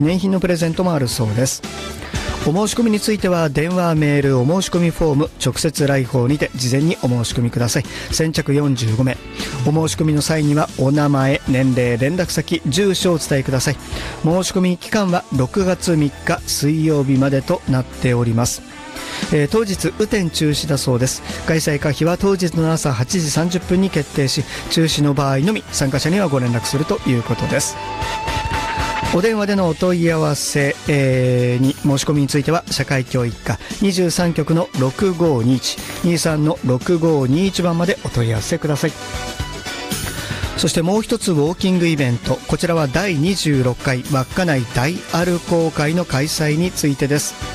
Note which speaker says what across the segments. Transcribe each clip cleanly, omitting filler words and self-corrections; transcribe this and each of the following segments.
Speaker 1: 年品のプレゼントもあるそうです。お申し込みについては電話メールお申し込みフォーム直接来訪にて事前にお申し込みください。先着45名。お申し込みの際にはお名前、年齢、連絡先、住所をお伝えください。申し込み期間は6月3日水曜日までとなっております。当日雨天中止だそうです。開催可否は当日の朝8時30分に決定し、中止の場合のみ参加者にはご連絡するということです。お電話でのお問い合わせ、に申し込みについては社会教育課23局の6521 23の6521番までお問い合わせください。そしてもう一つウォーキングイベント、こちらは第26回稚内大アルコー会の開催についてです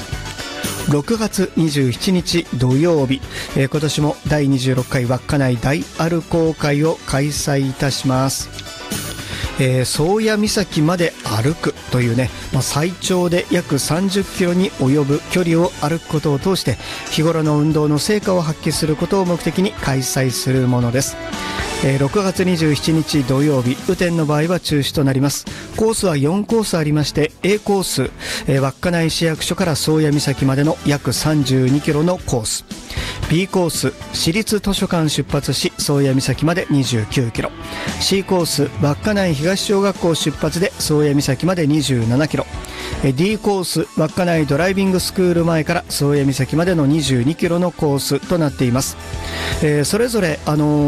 Speaker 1: 。6月27日土曜日、今年も第26回稚内大アルコー会を開催いたします。宗谷岬まで歩くというね、最長で約30キロに及ぶ距離を歩くことを通して日頃の運動の成果を発揮することを目的に開催するものです。6月27日土曜日、雨天の場合は中止となります。コースは4コースありまして、 A コース、稚内市役所から宗谷岬までの約32キロのコース、 B コース、市立図書館出発し宗谷岬まで29キロ、 C コース、稚内東小学校出発で宗谷岬まで27キロ、D コース、稚内ドライビングスクール前から宗谷岬までの22キロのコースとなっています。それぞれ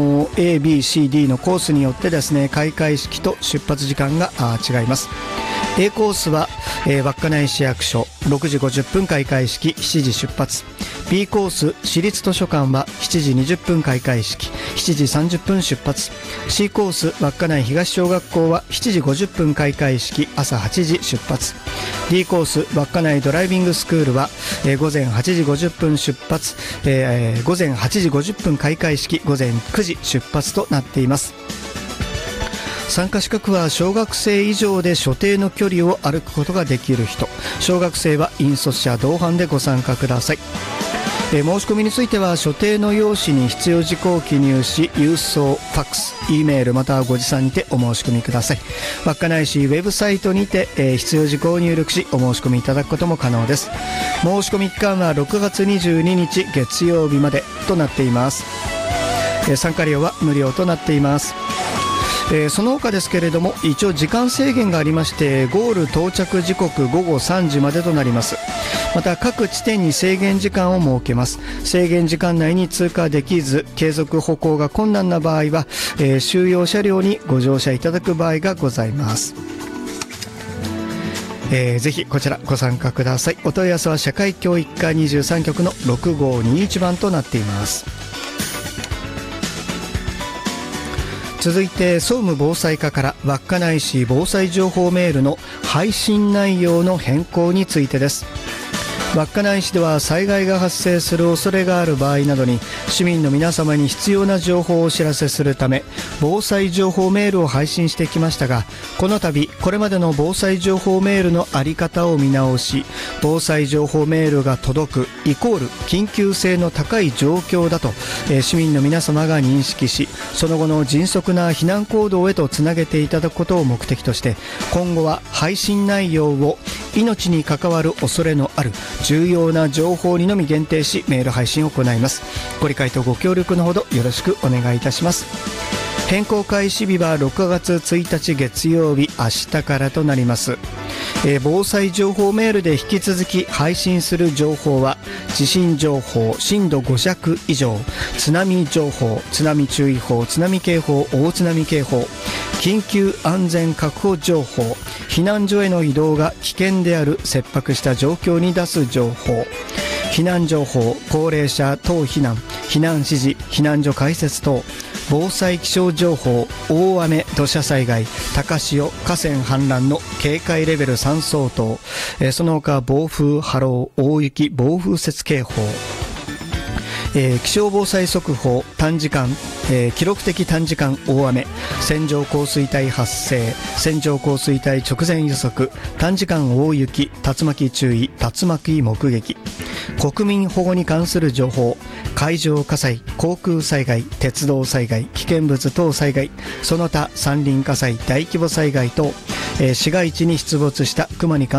Speaker 1: A、B、C、D のコースによってですね、開会式と出発時間が違います。A コースは、稚内市役所6時50分開会式7時出発、 B コース、市立図書館は7時20分開会式7時30分出発、 C コース、稚内東小学校は7時50分開会式朝8時出発、 D コース、稚内ドライビングスクールは、午前8時50分出発、午前8時50分開会式午前9時出発となっています。参加資格は小学生以上で所定の距離を歩くことができる人、小学生は引率者同伴でご参加ください。申し込みについては所定の用紙に必要事項を記入し、郵送、ファックス、E メールまたはご持参にてお申し込みください。稚内市ウェブサイトにて、必要事項を入力しお申し込みいただくことも可能です。申し込み期間は6月22日月曜日までとなっています。参加料は無料となっています。その他ですけれども、一応時間制限がありまして、ゴール到着時刻午後3時までとなります。また各地点に制限時間を設けます。制限時間内に通過できず継続歩行が困難な場合は、収容車両にご乗車いただく場合がございます。ぜひこちらご参加ください。お問い合わせは社会教育課23局の6521番となっています。続いて総務防災課から稚内市防災情報メールの配信内容の変更についてです。稚内市では災害が発生する恐れがある場合などに市民の皆様に必要な情報をお知らせするため防災情報メールを配信してきましたが、この度これまでの防災情報メールの在り方を見直し、防災情報メールが届くイコール緊急性の高い状況だと、市民の皆様が認識し、その後の迅速な避難行動へとつなげていただくことを目的として、今後は配信内容を命に関わる恐れのある重要な情報にのみ限定しメール配信を行います。ご理解とご協力のほどよろしくお願いいたします。変更開始日は6月1日月曜日、明日からとなります。防災情報メールで引き続き配信する情報は地震情報、震度5弱以上、津波情報、津波注意報、津波警報、大津波警報、緊急安全確保情報、避難所への移動が危険である切迫した状況に出す情報、避難情報、高齢者等避難、避難指示、避難所開設等、防災気象情報、大雨、土砂災害、高潮、河川氾濫の警戒レベル3相当、その他暴風、波浪、大雪、暴風雪警報、気象防災速報、短時間、記録的短時間大雨、線状降水帯発生、線状降水帯直前予測、短時間大雪、竜巻注意、竜巻目撃、国民保護に関する情報、海上火災、航空災害、鉄道災害、危険物等災害、その他山林火災、大規模災害等、 市街地に出没したクマに関